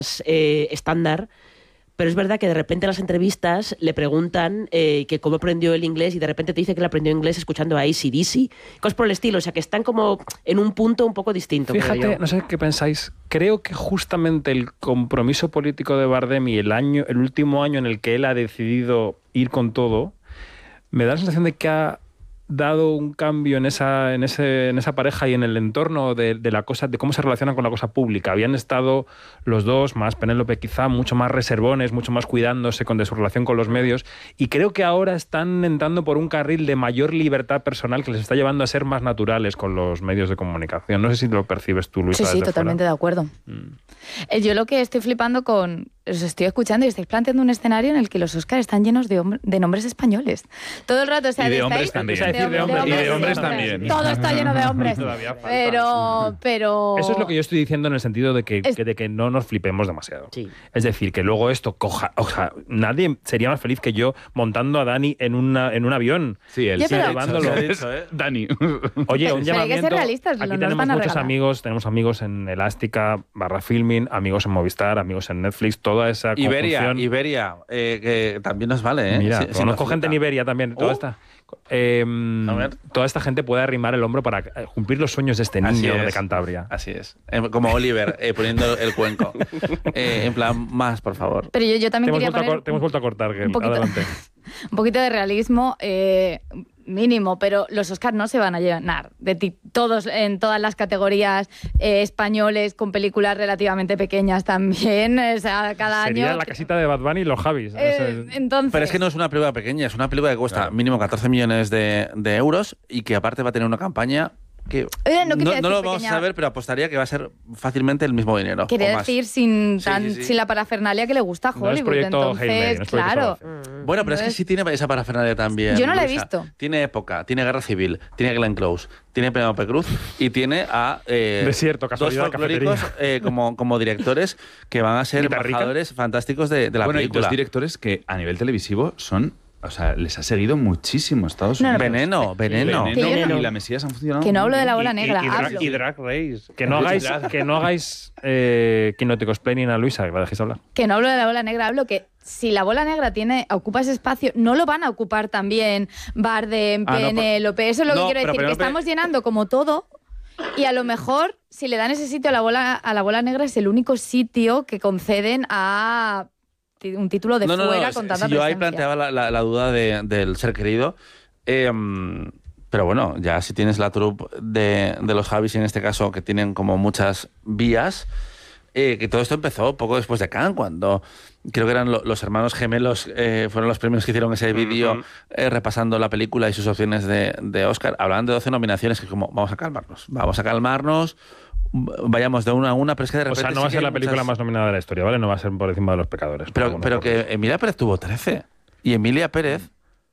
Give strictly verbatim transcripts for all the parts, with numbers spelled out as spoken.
eh, estándar, pero es verdad que de repente en las entrevistas le preguntan eh, que cómo aprendió el inglés y de repente te dice que le aprendió inglés escuchando a A C D C, cosas por el estilo, o sea que están como en un punto un poco distinto. Fíjate, no sé qué pensáis, creo que justamente el compromiso político de Bardem y el, año, el último año en el que él ha decidido ir con todo, me da la sensación de que ha dado un cambio en esa, en ese, en esa pareja y en el entorno de, de la cosa, de cómo se relacionan con la cosa pública. Habían estado los dos, más Penélope quizá, mucho más reservones, mucho más cuidándose con, de su relación con los medios, y creo que ahora están entrando por un carril de mayor libertad personal que les está llevando a ser más naturales con los medios de comunicación. No sé si lo percibes tú, Luisa. Sí, sí, totalmente fuera. de acuerdo. Mm. Yo lo que estoy flipando con... Os estoy escuchando y estáis planteando un escenario en el que los Oscars están llenos de, hom- de nombres españoles. Todo el rato, o sea, y de estáis- hombres también. De, de, de, hombres, y de de hombres hombres también. Todo está lleno de hombres. pero, pero... Eso es lo que yo estoy diciendo en el sentido de que, Es... que, de que no nos flipemos demasiado. Sí. Es decir, que luego esto coja... O sea, nadie sería más feliz que yo montando a Dani en, una, en un avión. Sí, él Ya, sí. pero- llevándolo. Se ha dicho, ¿eh? Dani. Oye, un Pero hay que ser llamamiento... realistas, no Aquí nos tenemos van a muchos regalar. amigos, tenemos amigos en Elástica, barra Filming, amigos en Movistar, amigos en Netflix, toda esa Iberia, conjunción. Iberia, eh, que también nos vale, ¿eh? Mira, Si- si conozco nos gente en gusta. Iberia también, toda Uh. esta... Eh, A ver. toda esta gente puede arrimar el hombro para eh, cumplir los sueños de este Así niño es. de Cantabria. Así es. Eh, Como Oliver, eh, poniendo el cuenco. Eh, en plan, más, por favor. Pero yo, yo Te también hemos, quería vuelto a, poner cor- te hemos vuelto a cortar, que un poquito- adelante. un poquito de realismo eh, mínimo, pero los Oscars no se van a llenar de ti- todos en todas las categorías eh, españoles con películas relativamente pequeñas también, o sea, cada Sería año. la casita de Bad Bunny y los Javis. Eh, Ese- entonces, Pero es que no es una película pequeña, es una película que cuesta Claro. mínimo catorce millones de, de euros y que aparte va a tener una campaña que Eh, no no, quería no decir lo vamos pequeña. a saber, pero apostaría que va a ser fácilmente el mismo dinero. quería o más. decir sin, Sí, tan, sí, sí. sin la parafernalia que le gusta a No es Hollywood. proyecto Hail Mary, Entonces, no es proyecto claro. Salvación. Bueno, pero es que Entonces- sí tiene esa parafernalia también. Yo no la he Luisa. visto. Tiene época, tiene Guerra Civil, tiene Glenn Close, tiene Penélope Cruz y tiene a eh, Desierto, dos casualidad, folclóricos eh, como, como directores que van a ser Guitarrica. embajadores fantásticos de, de la bueno, y película. dos directores que a nivel televisivo son... O sea, les ha seguido muchísimo Estados No, no, Unidos. Veneno, veneno. Que yo no- y la Mesías han funcionado Que no muy hablo de bien. la bola Y- y- negra, y, drag, hablo. y Drag Race. Que no hagáis, que no hagáis eh, quinotecosplaining a Luisa, que la dejéis hablar. Que no hablo de la bola negra, hablo que si la bola negra tiene ocupa ese espacio, no lo van a ocupar también Bardem, Ah, no, Penélope. Eso es lo no, que quiero pero decir, que Penélope- estamos llenando como todo y a lo mejor si le dan ese sitio a la bola, a la bola negra es el único sitio que conceden a ti- un título de no, no, fuera no, con si- tanta si yo ahí presencia. planteaba la, la- la duda de- del ser querido. eh, pero bueno, ya si tienes la troupe de, de los Javis, en este caso, que tienen como muchas vías, eh, que todo esto empezó poco después de Cannes, cuando creo que eran lo- los hermanos gemelos, eh, fueron los premios que hicieron ese vídeo Ujú. eh, repasando la película y sus opciones de, de Oscar. Hablaban de doce nominaciones, que como, vamos a calmarnos, vamos a calmarnos, vayamos de una a una, pero es que de O repente... sea, no va a sí que ser hay la película muchas- más nominada de la historia, ¿vale? No va a ser por encima de Los Pecadores. Pero, Algunos pero por que eso. Emilia Pérez tuvo trece. Y Emilia Pérez,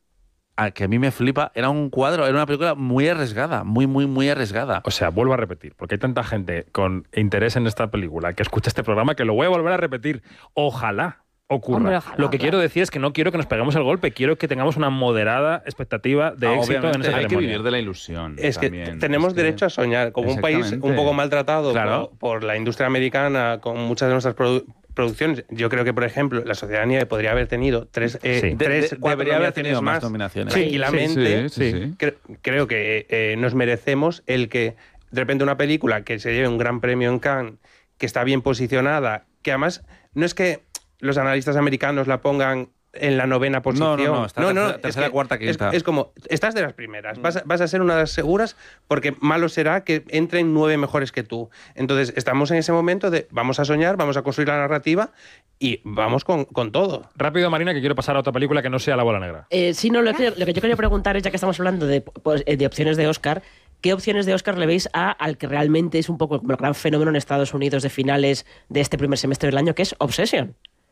a que a mí me flipa, era un cuadro, era una película muy arriesgada, muy, muy, muy arriesgada. O sea, vuelvo a repetir, porque hay tanta gente con interés en esta película que escucha este programa que lo voy a volver a repetir. Ojalá ocurra. Hombre, ojalá, lo que claro. quiero decir es que no quiero que nos peguemos el golpe, quiero que tengamos una moderada expectativa de Ah, éxito en obviamente, esa hay que ceremonia. vivir de la ilusión. Es que también. tenemos Es que- derecho a soñar, como un país Exactamente. un poco maltratado Claro. por, por la industria americana, con muchas de nuestras produ- producciones. Yo creo que, por ejemplo, La Sociedad de la Nieve podría haber tenido tres, eh, Sí. De- tres de- cuatro debería haber nominaciones tenido más más nominaciones. Sí, tranquilamente. Sí, sí, sí. Cre- creo que eh, nos merecemos el que de repente una película que se lleve un gran premio en Cannes, que está bien posicionada, que además no es que los analistas americanos la pongan en la novena posición. No, no, no, está tercera- es tercera, que cuarta, es- quinta. Es, como, estás de las primeras, vas a, vas a ser una de las seguras, porque malo será que entren nueve mejores que tú. Entonces, estamos en ese momento de vamos a soñar, vamos a construir la narrativa y vamos con, con todo. Rápido, Marina, que quiero pasar a otra película que no sea La Bola Negra. Eh, sí, no, lo que, lo que yo quería preguntar es, ya que estamos hablando de, pues, eh, de opciones de Oscar, ¿qué opciones de Oscar le veis a, al que realmente es un poco como el gran fenómeno en Estados Unidos de finales de este primer semestre del año, que es Obsession?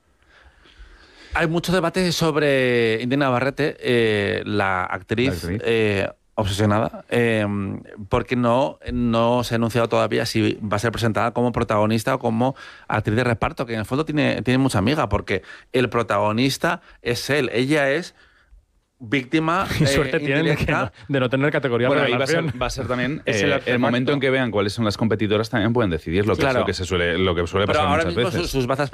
Hay mucho debate sobre Indiana Navarrete, eh, la actriz, La actriz. eh, obsesionada, eh, porque no, no se ha anunciado todavía si va a ser presentada como protagonista o como actriz de reparto, que en el fondo tiene, tiene mucha amiga, porque el protagonista es él, ella es víctima Y eh, suerte tienen de, que indirecta. no- de no tener categoría Bueno, de ahí va a, ser, revelación. va a ser también Es eh, el el, artefacto. momento en que vean cuáles son las competidoras, también pueden decidir lo que, Claro. es lo que se suele, lo que suele Pero pasar ahora muchas mismo veces. sus, sus bazas